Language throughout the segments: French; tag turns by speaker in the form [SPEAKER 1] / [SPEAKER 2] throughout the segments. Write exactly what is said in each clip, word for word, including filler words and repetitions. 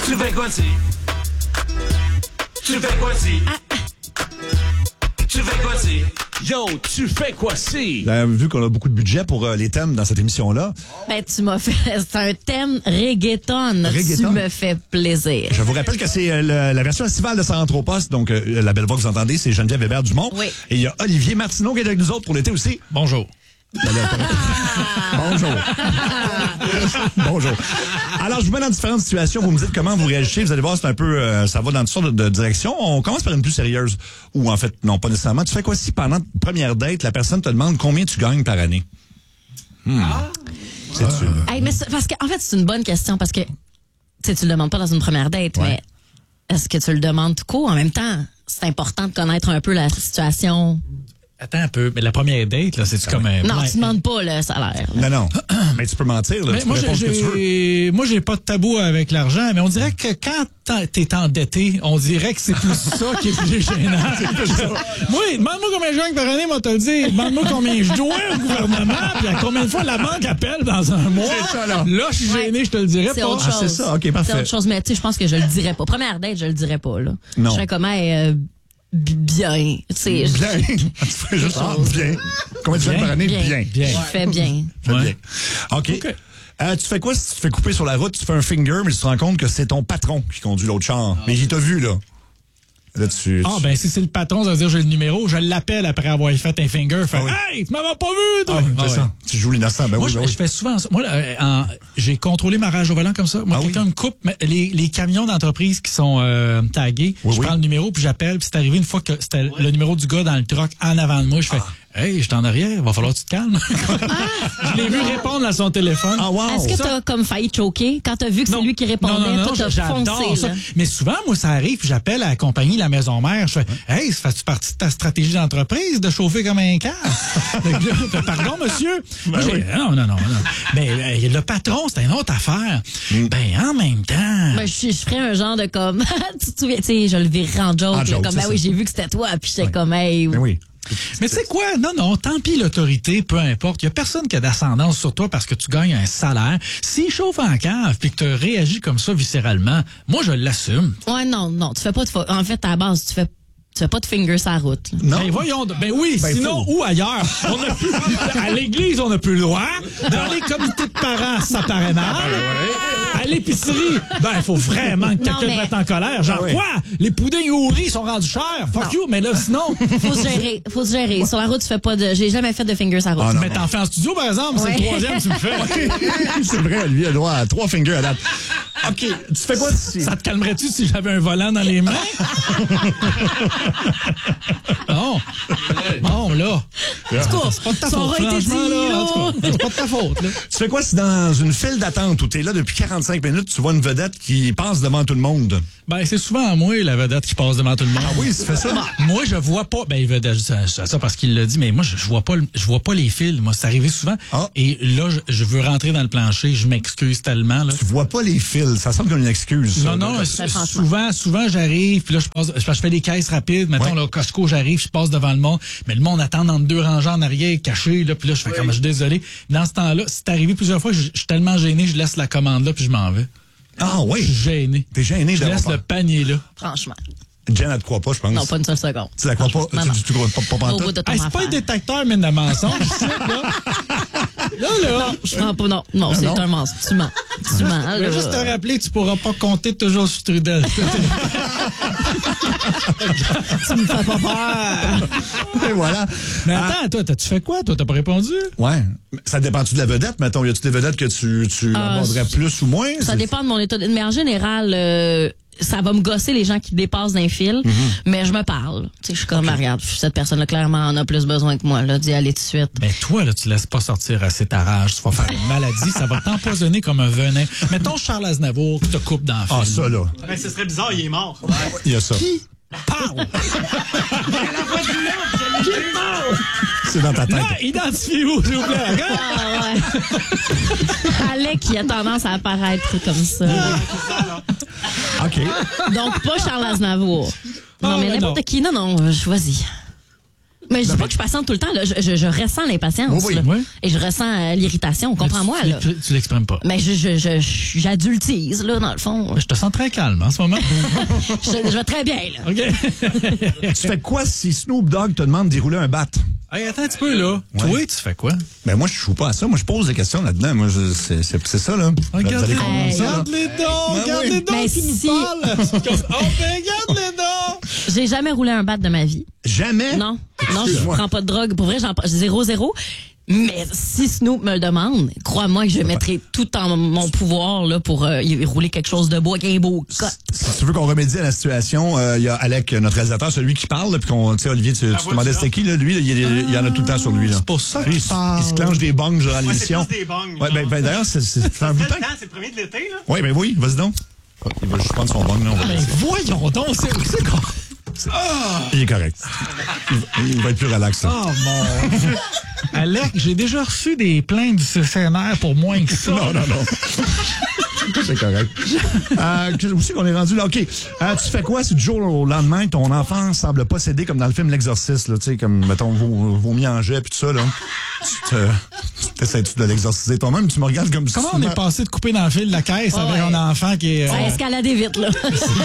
[SPEAKER 1] Tu fais quoi, si? Tu fais quoi, si? Tu fais quoi, si? Yo, tu fais quoi, si?
[SPEAKER 2] Vous avez vu qu'on a beaucoup de budget pour euh, les thèmes dans cette émission-là.
[SPEAKER 3] Ben, tu m'as fait... C'est un thème reggaeton.
[SPEAKER 2] Reggaeton.
[SPEAKER 3] Tu me fais plaisir.
[SPEAKER 2] Je vous rappelle que c'est euh, le- la version estivale de Centropost. Donc, euh, la belle voix que vous entendez, c'est Geneviève Hébert-Dumont.
[SPEAKER 3] Oui.
[SPEAKER 2] Et il y a Olivier Martineau qui est avec nous autres pour l'été aussi.
[SPEAKER 4] Bonjour.
[SPEAKER 2] Bonjour. Bonjour. Alors, je vous mets dans différentes situations. Vous me dites comment vous réagissez. Vous allez voir, c'est un peu, euh, ça va dans toutes sortes de, de directions. On commence par une plus sérieuse. Ou en fait, non, pas nécessairement. Tu fais quoi si pendant ta première date, la personne te demande combien tu gagnes par année? Hmm. C'est-tu?
[SPEAKER 3] Hey, mais c'est- parce que, en fait, c'est une bonne question parce que, tu sais, tu le demandes pas dans une première date,
[SPEAKER 2] Ouais.
[SPEAKER 3] mais est-ce que tu le demandes tout court? En même temps, c'est important de connaître un peu la situation.
[SPEAKER 4] Attends un peu, mais la première date, là, c'est-tu comme un...
[SPEAKER 3] Non,
[SPEAKER 4] Ouais.
[SPEAKER 3] tu demandes pas le salaire.
[SPEAKER 2] Non, non. Mais tu peux mentir, là.
[SPEAKER 4] Mais
[SPEAKER 2] tu peux
[SPEAKER 4] moi,
[SPEAKER 2] répondre ce que tu veux.
[SPEAKER 4] j'ai, moi, j'ai pas de tabou avec l'argent, mais on dirait que quand t'en- t'es endetté, on dirait que c'est plus ça qui est plus gênant. Moi, demande-moi combien je gagne par année, moi, te le dire. Demande-moi combien je dois au gouvernement, puis à combien de fois la banque appelle dans un mois.
[SPEAKER 2] C'est ça, là.
[SPEAKER 4] Là, je suis gêné, je te le dirais
[SPEAKER 3] C'est
[SPEAKER 4] pas.
[SPEAKER 3] autre
[SPEAKER 2] Ah,
[SPEAKER 3] chose.
[SPEAKER 2] c'est ça, ok, parfait.
[SPEAKER 3] C'est autre chose, mais tu sais, je pense que je le dirais pas. Première date, je le dirais pas, là.
[SPEAKER 2] Non.
[SPEAKER 3] Je serais comme, hey, euh, bi- bien. Tu sais, je-
[SPEAKER 2] Bien. Tu fais juste ah, bien. Combien tu gagnes
[SPEAKER 4] Bien.
[SPEAKER 2] par année?
[SPEAKER 3] Bien.
[SPEAKER 2] Bien.
[SPEAKER 4] Bien.
[SPEAKER 3] Je fais bien.
[SPEAKER 2] Fais
[SPEAKER 4] Ouais.
[SPEAKER 2] bien. OK.
[SPEAKER 4] OK.
[SPEAKER 2] Euh, tu fais quoi si tu te fais couper sur la route, tu fais un finger, mais tu te rends compte que c'est ton patron qui conduit l'autre char. Mais il t'a vu, là. Là, tu...
[SPEAKER 4] Ah, ben, si c'est le patron, ça veut dire j'ai le numéro, je l'appelle après avoir fait un finger. Fait,
[SPEAKER 2] Ah oui.
[SPEAKER 4] hey, tu m'avais pas vu, toi!
[SPEAKER 2] Ah, c'est
[SPEAKER 4] Ah ouais.
[SPEAKER 2] ça. Tu joues l'innocent. Ben
[SPEAKER 4] Moi,
[SPEAKER 2] oui,
[SPEAKER 4] je,
[SPEAKER 2] ben oui.
[SPEAKER 4] je fais souvent ça. Moi, euh, en- j'ai contrôlé ma rage au volant comme ça. Moi,
[SPEAKER 2] Ah
[SPEAKER 4] quelqu'un
[SPEAKER 2] oui?
[SPEAKER 4] me coupe mais les, les camions d'entreprise qui sont euh, tagués.
[SPEAKER 2] Oui,
[SPEAKER 4] je
[SPEAKER 2] oui.
[SPEAKER 4] prends le numéro puis j'appelle. Puis c'est arrivé une fois que c'était le numéro du gars dans le truck en avant de moi. Je fais hey, je suis en arrière, va falloir que tu te calmes. Je l'ai vu répondre à son téléphone.
[SPEAKER 2] Ah, wow.
[SPEAKER 3] Est-ce que t'as comme failli choquer quand t'as vu que c'est
[SPEAKER 4] Non.
[SPEAKER 3] lui qui répondait?
[SPEAKER 4] Non, non, non,
[SPEAKER 3] toi, t'as
[SPEAKER 4] j'adore
[SPEAKER 3] foncé,
[SPEAKER 4] ça.
[SPEAKER 3] là.
[SPEAKER 4] Mais souvent, moi, ça arrive, puis j'appelle à la compagnie La Maison Mère. Je fais, hey, ça fait partie de ta stratégie d'entreprise de chauffer comme un car? Fait que là, je fais, pardon, monsieur? Moi, j'ai, non, non, non, non. Ben, euh, le patron, c'est une autre affaire. Ben, en même temps.
[SPEAKER 3] Ben, je, je ferais un genre de comme, tu te souviens, tu sais, je le virerais en joke,
[SPEAKER 2] En
[SPEAKER 3] là,
[SPEAKER 2] joke,
[SPEAKER 3] comme,
[SPEAKER 2] c'est
[SPEAKER 3] ben
[SPEAKER 2] ça.
[SPEAKER 3] oui, j'ai vu que c'était toi, puis j'étais comme, hey,
[SPEAKER 2] Ben oui.
[SPEAKER 4] Mais tu sais quoi? Non, non, tant pis l'autorité, peu importe. Il y a personne qui a d'ascendance sur toi parce que tu gagnes un salaire. S'il chauffe en cave puis que tu réagis comme ça viscéralement, moi, je l'assume.
[SPEAKER 3] ouais, non, non, tu fais pas de, fa- en fait, à la base, tu fais, tu fais pas de finger sur la route, là.
[SPEAKER 2] Non.
[SPEAKER 4] Ben voyons, donc. Ben oui,
[SPEAKER 2] Ben,
[SPEAKER 4] sinon,
[SPEAKER 2] faut.
[SPEAKER 4] ou ailleurs. On a plus, à l'église, on n'a plus le droit. Dans les comités de parents, ça paraît mal. À l'épicerie, ben, il faut vraiment que quelqu'un
[SPEAKER 3] mais-
[SPEAKER 4] te mette en colère. Genre,
[SPEAKER 2] Ah oui.
[SPEAKER 4] quoi? Les poudings au riz sont rendus chers. Fuck
[SPEAKER 3] Non.
[SPEAKER 4] you, mais là, sinon,
[SPEAKER 3] Faut se gérer, faut se gérer. Sur la route, tu fais pas de, j'ai jamais fait de finger sur la route.
[SPEAKER 2] Ah, non.
[SPEAKER 4] mais t'en fais en studio, par exemple, c'est
[SPEAKER 3] Ouais.
[SPEAKER 4] le troisième, tu me fais.
[SPEAKER 2] C'est vrai, lui, il a le droit à trois fingers à date. OK. Tu fais quoi si...
[SPEAKER 4] Ça te calmerait-tu si j'avais un volant dans les mains? Non. Bon, là. C'est pas de ta
[SPEAKER 3] Ça
[SPEAKER 4] faute,
[SPEAKER 3] aurait été
[SPEAKER 4] franchement,
[SPEAKER 3] dit,
[SPEAKER 4] là.
[SPEAKER 3] là.
[SPEAKER 4] En tout cas, c'est pas de ta faute, là.
[SPEAKER 2] Tu fais quoi si dans une file d'attente où t'es là depuis quarante-cinq minutes, tu vois une vedette qui passe devant tout le monde?
[SPEAKER 4] Ben, c'est souvent moi, la vedette, qui passe devant tout le monde.
[SPEAKER 2] Ah oui, tu fais ça?
[SPEAKER 4] Moi, je vois pas. Ben, il vedette, je dis ça, je dis ça parce qu'il l'a dit, mais moi, je, je vois pas, le- je vois pas les fils. Moi, c'est arrivé souvent.
[SPEAKER 2] Ah.
[SPEAKER 4] Et là, je, je veux rentrer dans le plancher. Je m'excuse tellement, là.
[SPEAKER 2] Tu vois pas les fils. Ça semble comme une excuse. ça,
[SPEAKER 4] Non, non,
[SPEAKER 2] là.
[SPEAKER 4] s-
[SPEAKER 3] Ben, franchement.
[SPEAKER 4] souvent, souvent, j'arrive, puis là, je passe, je, je fais des caisses rapides. Mettons,
[SPEAKER 2] Ouais.
[SPEAKER 4] là, au Costco, j'arrive, je passe devant le monde, mais le monde attend dans deux rangées en arrière, caché, là, puis là, je fais comme, je suis désolé. Dans ce temps-là, c'est arrivé plusieurs fois, je, je suis tellement gêné, je laisse la commande là, puis je m'en vais.
[SPEAKER 2] Ah
[SPEAKER 4] Je suis
[SPEAKER 2] oui.
[SPEAKER 4] gêné.
[SPEAKER 2] T'es gêné
[SPEAKER 4] Je
[SPEAKER 2] d'avoir
[SPEAKER 4] laisse
[SPEAKER 2] pas.
[SPEAKER 4] le panier là.
[SPEAKER 3] Franchement.
[SPEAKER 2] Jen, elle te croit pas, je pense.
[SPEAKER 3] Non, pas une seule seconde.
[SPEAKER 2] Tu la crois pas?
[SPEAKER 3] Non,
[SPEAKER 2] Tu,
[SPEAKER 3] non.
[SPEAKER 2] tu, tu crois pas, pas
[SPEAKER 3] Au
[SPEAKER 2] pantoute?
[SPEAKER 3] bout de ton
[SPEAKER 4] Hey, c'est pas un
[SPEAKER 3] affaire.
[SPEAKER 4] détecteur, mais de mensonges, ici, là. Là, là.
[SPEAKER 3] Je prends pas, non, non, c'est
[SPEAKER 2] non?
[SPEAKER 3] un mensonge. Tu mens. Tu mens,
[SPEAKER 4] Je veux
[SPEAKER 3] là.
[SPEAKER 4] juste te rappeler que tu pourras pas compter toujours sur Trudel.
[SPEAKER 3] Tu me fais pas peur.
[SPEAKER 2] Et voilà.
[SPEAKER 4] Mais
[SPEAKER 2] Ah,
[SPEAKER 4] attends, toi, t'as-tu fait quoi? Toi, t'as pas répondu?
[SPEAKER 2] ouais. Ça dépend-tu de la vedette, mettons? Y a-tu des vedettes que tu, tu
[SPEAKER 3] Ah,
[SPEAKER 2] aborderais plus ou moins?
[SPEAKER 3] Ça
[SPEAKER 2] C'est-
[SPEAKER 3] dépend de mon état. Mais en général, euh, ça va me gosser les gens qui dépassent d'un fil, mais je me parle. Tu sais, je suis comme, ah, regarde, cette personne-là, clairement, en a plus besoin que moi, là, d'y aller tout de suite.
[SPEAKER 4] Ben toi, là, tu laisses pas sortir assez ta rage. Tu vas faire une maladie, ça va t'empoisonner comme un venin. Mettons Charles Aznavour qui te coupe dans le
[SPEAKER 2] Ah,
[SPEAKER 4] film.
[SPEAKER 2] ça, là.
[SPEAKER 5] Ben, ce serait bizarre, il est mort.
[SPEAKER 2] Il y a ça.
[SPEAKER 4] Parle!
[SPEAKER 2] C'est dans ta tête.
[SPEAKER 4] Là, identifiez-vous, s'il vous plaît. Regarde.
[SPEAKER 3] Ah ouais. Alec qui a tendance à apparaître comme ça.
[SPEAKER 2] OK.
[SPEAKER 3] Donc, pas Charles Aznavour. Non,
[SPEAKER 4] Ah,
[SPEAKER 3] mais
[SPEAKER 4] ouais,
[SPEAKER 3] n'importe
[SPEAKER 4] non.
[SPEAKER 3] qui. Non, non, euh, choisis. Mais je dis pas que je patiente tout le temps. Là. Je, je, je ressens l'impatience.
[SPEAKER 2] Oui, oui.
[SPEAKER 3] Là.
[SPEAKER 4] Oui.
[SPEAKER 3] Et je ressens euh, l'irritation. Comprends-moi.
[SPEAKER 4] Tu,
[SPEAKER 3] là.
[SPEAKER 4] tu, tu l'exprimes pas.
[SPEAKER 3] Mais je, je, je, j'adultise, là, dans le fond.
[SPEAKER 4] Je te sens très calme en ce moment.
[SPEAKER 3] je, je vais très bien, là.
[SPEAKER 4] OK.
[SPEAKER 2] Tu fais quoi si Snoop Dogg te demande d'y rouler un bat?
[SPEAKER 4] Hey, attends un petit peu, là.
[SPEAKER 2] Ouais.
[SPEAKER 4] Toi, tu fais quoi?
[SPEAKER 2] Ben moi, je joue pas à ça. Moi, je pose des questions là-dedans. Moi, je, c'est, c'est, c'est ça, là.
[SPEAKER 4] Regarde,
[SPEAKER 2] Vous allez comprendre
[SPEAKER 3] Hey.
[SPEAKER 2] ça, là.
[SPEAKER 4] regarde les dons,
[SPEAKER 2] Ben
[SPEAKER 4] regarde
[SPEAKER 2] oui.
[SPEAKER 4] les dons
[SPEAKER 3] Ben
[SPEAKER 4] qui
[SPEAKER 3] si.
[SPEAKER 4] nous parlent. C'est comme, oh, ben regarde les dons.
[SPEAKER 3] J'ai jamais roulé un bat de ma vie.
[SPEAKER 2] Jamais?
[SPEAKER 3] Non. Non, je
[SPEAKER 2] Excuse-moi.
[SPEAKER 3] prends pas de drogue. Pour vrai, j'en prends zéro, zéro. Mais si Snoop me le demande, crois-moi que je mettrai tout en mon pouvoir là pour euh, y rouler quelque chose de beau avec un beau cut.
[SPEAKER 2] Si tu veux qu'on remédie à la situation, il euh, y a Alec, notre réalisateur, celui qui parle, là, puis qu'on, tu sais, Olivier, tu, tu te demandais c'était qui, là, lui, là, il, il, il y en a tout le temps sur lui, là.
[SPEAKER 4] C'est pour ça
[SPEAKER 2] Lui,
[SPEAKER 4] qu'il
[SPEAKER 2] il, se-
[SPEAKER 4] parle.
[SPEAKER 2] il se clenche des bongs, genre, à
[SPEAKER 5] Ouais, c'est
[SPEAKER 2] l'émission.
[SPEAKER 5] plus des bongs.
[SPEAKER 2] Ouais, ben,
[SPEAKER 5] genre.
[SPEAKER 2] ben, d'ailleurs, c'est, c'est, c'est un bout de
[SPEAKER 5] C'est
[SPEAKER 2] temps.
[SPEAKER 5] le temps, c'est le premier de l'été, là.
[SPEAKER 2] Oui, ben oui, vas-y donc. Il va juste prendre son bong, là, on va le
[SPEAKER 4] Mais
[SPEAKER 2] laisser.
[SPEAKER 4] voyons donc, c'est, c'est quoi?
[SPEAKER 2] Il est correct. Il, va- il va être plus relax, là.
[SPEAKER 4] Oh mon Dieu. Alec, j'ai déjà reçu des plaintes du C C N R pour moins que ça.
[SPEAKER 2] Non, non, non. C'est correct. Euh, que- où c'est qu'on est rendu là? OK. Euh, tu fais quoi si du jour au lendemain, ton enfant semble possédé comme dans le film L'Exorciste, là, tu sais, comme, mettons, vomi en jet puis tout ça, là. Tu te, tu essaies-tu de l'exorciser toi-même? Tu me regardes comme
[SPEAKER 4] Comment
[SPEAKER 2] si
[SPEAKER 4] on
[SPEAKER 2] tu
[SPEAKER 4] est passé de couper dans le fil de la caisse
[SPEAKER 3] Ah
[SPEAKER 4] avec
[SPEAKER 3] ouais.
[SPEAKER 4] un enfant qui est...
[SPEAKER 3] Ça a
[SPEAKER 4] euh,
[SPEAKER 3] escaladé vite, là.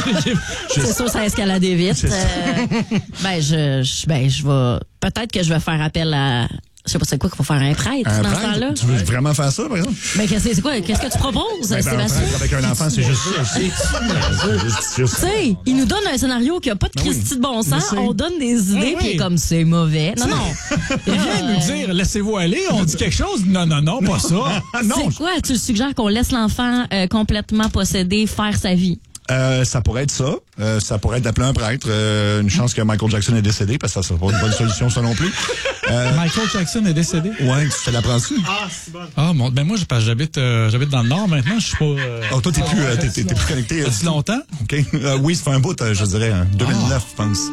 [SPEAKER 3] C'est sûr, ça a escaladé vite.
[SPEAKER 2] C'est ça.
[SPEAKER 3] Euh, ben, je, je, ben, je vais, peut-être que je vais faire appel à, je sais pas c'est quoi qu'il faut faire un prêtre
[SPEAKER 2] un
[SPEAKER 3] dans ce
[SPEAKER 2] prêtre?
[SPEAKER 3] temps-là.
[SPEAKER 2] Tu veux vraiment faire ça, par exemple?
[SPEAKER 3] Mais qu'est-ce que c'est quoi? Qu'est-ce que tu proposes,
[SPEAKER 2] Ben, ben, un
[SPEAKER 3] Sébastien?
[SPEAKER 2] prêtre avec un enfant, c'est juste ça. C'est juste- juste-
[SPEAKER 3] Tu sais, il nous donne un scénario qui a pas de
[SPEAKER 2] Ben oui.
[SPEAKER 3] Christy de bon
[SPEAKER 2] Je
[SPEAKER 3] sens.
[SPEAKER 2] sais.
[SPEAKER 3] On donne des idées,
[SPEAKER 4] oui.
[SPEAKER 3] puis il est comme c'est mauvais. Non, non.
[SPEAKER 4] Il vient nous dire, laissez-vous aller, on dit quelque chose. Non, non, non, pas ça.
[SPEAKER 2] Ah, non!
[SPEAKER 3] C'est quoi? Tu suggères qu'on laisse l'enfant euh, complètement possédé faire sa vie?
[SPEAKER 2] Euh, ça pourrait être ça. Euh, ça pourrait être d'appeler un prêtre. Euh, une chance que Michael Jackson est décédé, parce que ça serait pas une bonne solution, ça non plus. Euh,
[SPEAKER 4] Michael Jackson est décédé.
[SPEAKER 2] ouais, tu te l'apprends-tu?
[SPEAKER 5] Ah, c'est bon.
[SPEAKER 4] Ah, mon, ben moi, je- parce que j'habite, euh, j'habite dans le Nord maintenant, je suis pas... Euh,
[SPEAKER 2] Oh, toi, t'es plus, euh, t'es, t'es, t'es plus connecté. euh,
[SPEAKER 4] depuis longtemps?
[SPEAKER 2] OK. Euh, oui, ça fait un bout, euh, je dirais, hein, deux mille neuf, je pense.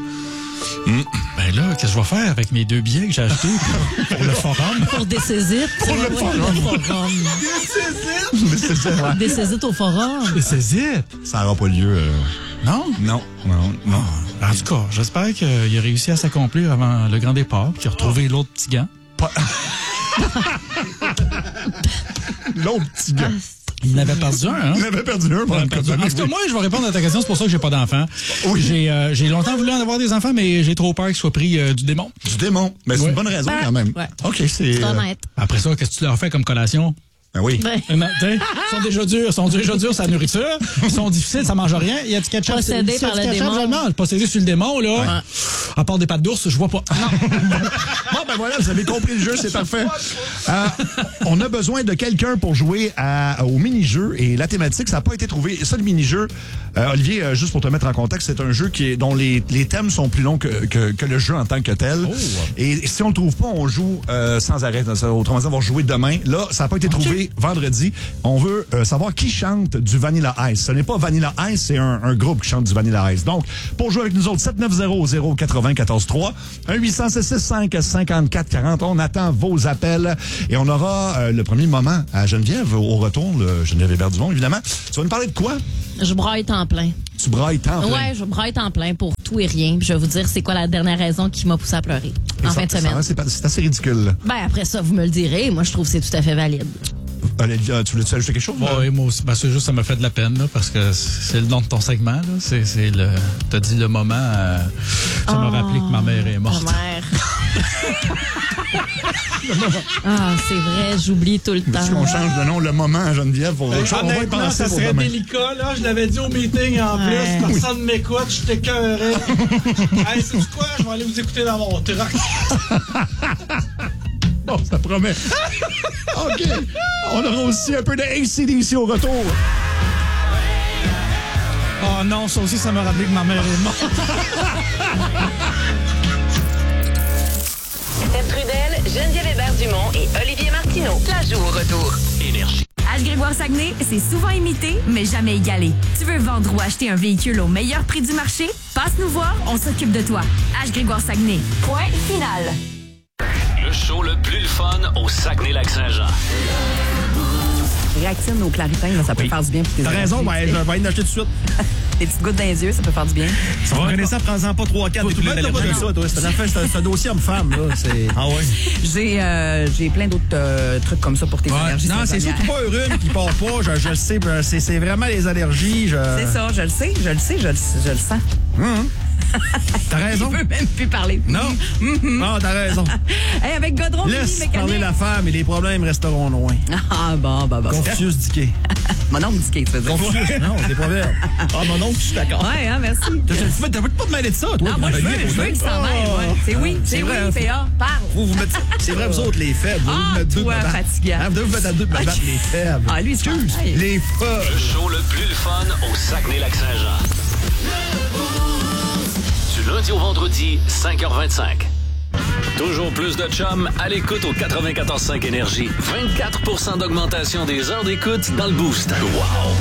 [SPEAKER 4] Ben là, qu'est-ce que je vais faire avec mes deux billets que j'ai achetés pour, pour le forum?
[SPEAKER 3] Pour des sésites. Pour
[SPEAKER 2] le forum. Mais c'est ça, ouais.
[SPEAKER 3] Des sésites au forum.
[SPEAKER 4] C'est zip.
[SPEAKER 2] Ça n'aura pas lieu. euh,
[SPEAKER 4] Non?
[SPEAKER 2] Non, non, non.
[SPEAKER 4] En tout cas, j'espère qu'il a réussi à s'accomplir avant le grand départ, qu'il a retrouvé l'autre petit gant.
[SPEAKER 2] L'autre petit gars.
[SPEAKER 4] Il en avait perdu un, hein?
[SPEAKER 2] Il avait perdu un pendant
[SPEAKER 4] En
[SPEAKER 2] une couple d'années,
[SPEAKER 4] tout cas,
[SPEAKER 2] oui.
[SPEAKER 4] moi, je vais répondre à ta question. C'est pour ça que j'ai pas d'enfants.
[SPEAKER 2] Oui.
[SPEAKER 4] J'ai, euh, j'ai longtemps voulu en avoir des enfants, mais j'ai trop peur qu'ils soient pris euh, du démon.
[SPEAKER 2] Du démon. Mais c'est
[SPEAKER 4] Ouais.
[SPEAKER 2] une bonne raison,
[SPEAKER 3] Ben,
[SPEAKER 2] quand même.
[SPEAKER 3] ouais.
[SPEAKER 2] OK, c'est...
[SPEAKER 3] C'est
[SPEAKER 2] euh,
[SPEAKER 3] honnête.
[SPEAKER 4] Après ça, qu'est-ce que tu leur fais comme collation?
[SPEAKER 2] Ben oui.
[SPEAKER 3] Ben,
[SPEAKER 4] Euh, non, t'sais, Ils sont déjà durs, ils sont déjà durs, c'est la nourriture. Ils sont difficiles, ça mange rien. Il y a du ketchup.
[SPEAKER 3] Possédé
[SPEAKER 4] il y a
[SPEAKER 3] par
[SPEAKER 4] du
[SPEAKER 3] le
[SPEAKER 4] ketchup,
[SPEAKER 3] démon.
[SPEAKER 4] je le mange. Possédé sur le démon, là. À part des pattes d'ours, je vois pas.
[SPEAKER 2] Bon, ben voilà, vous avez compris le jeu, c'est parfait. Euh, on a besoin de quelqu'un pour jouer à, au mini-jeu et la thématique, ça n'a pas été trouvé. Ça, le mini-jeu, euh, Olivier, euh, juste pour te mettre en contexte, c'est un jeu qui est, dont les, les thèmes sont plus longs que, que, que le jeu en tant que tel.
[SPEAKER 4] Oh.
[SPEAKER 2] Et si on le trouve pas, on joue euh, sans arrêt. Autrement dit, on va jouer demain. Là, ça n'a pas été trouvé vendredi. On veut euh, savoir qui chante du Vanilla Ice. Ce n'est pas Vanilla Ice, c'est un, un groupe qui chante du Vanilla Ice. Donc, pour jouer avec nous autres, sept neuf zéro zéro quatre zéro un quatre trois, un huit cent six six cinq cinquante-quatre quarante. On attend vos appels et on aura euh, le premier moment à Geneviève au retour, le Geneviève Hébert-Dumont, évidemment. Tu vas nous parler de quoi?
[SPEAKER 3] je braille temps plein.
[SPEAKER 2] Tu brailles tant. plein.
[SPEAKER 3] Ouais, je braille temps plein pour tout et rien. Puis je vais vous dire c'est quoi la dernière raison qui m'a poussé à pleurer
[SPEAKER 2] Et
[SPEAKER 3] en
[SPEAKER 2] ça-
[SPEAKER 3] fin de
[SPEAKER 2] ça
[SPEAKER 3] semaine.
[SPEAKER 2] va, C'est pas- c'est assez ridicule.
[SPEAKER 3] Ben après ça, vous me le direz. Moi, je trouve que c'est tout à fait valide.
[SPEAKER 2] Olivia, tu voulais-tu ajouter quelque chose?
[SPEAKER 4] Bon, et moi aussi, ben, c'est juste, ça m'a fait de la peine, là, parce que c'est le nom de ton segment, là. C'est, c'est le, t'as dit le moment, euh, ça m'a
[SPEAKER 3] Oh,
[SPEAKER 4] rappelé que ma mère est morte.
[SPEAKER 3] Ta mère. Ah, c'est vrai, j'oublie tout le
[SPEAKER 2] Est-ce qu'on
[SPEAKER 3] temps.
[SPEAKER 2] change de nom le moment à Geneviève pour autre chose? On va y
[SPEAKER 5] Honnêtement,
[SPEAKER 2] penser
[SPEAKER 5] ça
[SPEAKER 2] pour
[SPEAKER 5] serait
[SPEAKER 2] demain.
[SPEAKER 5] délicat, là. Je l'avais dit au meeting en
[SPEAKER 3] Ouais.
[SPEAKER 5] plus. Personne ne m'écoute, je t'écœurais. Hey, sais-tu quoi? Je vais aller vous écouter dans mon truck.
[SPEAKER 2] Bon, ça promet. OK. On aura aussi un peu de A C D C au retour.
[SPEAKER 4] Oh non, ça aussi, ça m'a rappelé que ma mère est morte.
[SPEAKER 6] Steph Trudel, Geneviève Hébert-Dumont et Olivier Martineau. La joue au retour.
[SPEAKER 1] Énergie.
[SPEAKER 7] H-Grégoire-Saguenay, c'est souvent imité, mais jamais égalé. Tu veux vendre ou acheter un véhicule au meilleur prix du marché? Passe nous voir, on s'occupe de toi. H-Grégoire-Saguenay. Point final.
[SPEAKER 1] Le show le plus le fun au Saguenay-Lac-Saint-Jean.
[SPEAKER 8] réactine au claritin, là, ça peut
[SPEAKER 9] Oui.
[SPEAKER 8] faire du bien pour tes
[SPEAKER 9] T'as
[SPEAKER 8] allergies,
[SPEAKER 9] raison, ben,
[SPEAKER 8] tu sais.
[SPEAKER 9] je vais y en acheter tout de suite.
[SPEAKER 8] Des petites gouttes dans les yeux, ça peut faire du bien.
[SPEAKER 9] Ça va reconnaître ça, prends-en pas trois quatre.
[SPEAKER 2] Toi,
[SPEAKER 9] T'es plus
[SPEAKER 2] toi, toi,
[SPEAKER 9] de ça, toi. C'est une affaire, c'est un- c'est un dossier homme-femme, là. C'est... Ah ouais?
[SPEAKER 8] J'ai euh, j'ai plein d'autres euh, trucs comme ça pour tes
[SPEAKER 9] Ouais.
[SPEAKER 8] allergies.
[SPEAKER 9] Non, c'est
[SPEAKER 8] saisonnières.
[SPEAKER 9] surtout pas un rhume qui part pas. Je, je le sais. ben, C'est, c'est vraiment les allergies. Je...
[SPEAKER 8] C'est ça, je le sais, je le sais, je le, je le sens.
[SPEAKER 9] Hum. T'as raison.
[SPEAKER 8] Il veut même plus parler.
[SPEAKER 9] Non. Non, t'as raison.
[SPEAKER 8] Hey, avec Godron,
[SPEAKER 9] Laisse
[SPEAKER 8] Mini Mécanique.
[SPEAKER 9] parler la femme et les problèmes resteront loin.
[SPEAKER 8] Ah, bon, bon, bon.
[SPEAKER 9] Confucius Dickey.
[SPEAKER 8] Mon oncle dit qu'il veut dire.
[SPEAKER 9] Confucius, non, c'est proverbe. Ah, mon oncle, je suis d'accord.
[SPEAKER 8] Ouais, hein, merci.
[SPEAKER 9] T'as, t'as, t'as pas te mêler de ça, toi.
[SPEAKER 8] Non, moi, je veux, je veux qu'il s'en mêle, ouais. C'est oui, c'est
[SPEAKER 9] C'est
[SPEAKER 8] oui,
[SPEAKER 9] vrai,
[SPEAKER 8] P A, parle.
[SPEAKER 9] Vous, vous mettez, c'est vrai, vous autres, les faibles. Vous
[SPEAKER 8] Ah,
[SPEAKER 9] vous mettez deux
[SPEAKER 8] toi,
[SPEAKER 9] de me battre.
[SPEAKER 8] fatigant.
[SPEAKER 9] Hein, vous devez vous mettre à deux de me battre, les faibles.
[SPEAKER 8] Ah, lui, il se
[SPEAKER 9] Excuse,
[SPEAKER 8] passe.
[SPEAKER 9] les faibles.
[SPEAKER 1] Le show le plus le fun au Saguenay-Lac-Saint-Jean. Du lundi au vendredi, cinq heures vingt-cinq. Toujours plus de chum à l'écoute au quatre-vingt-quatorze cinq Énergie. vingt-quatre pour cent d'augmentation des heures d'écoute dans le Boost. Wow!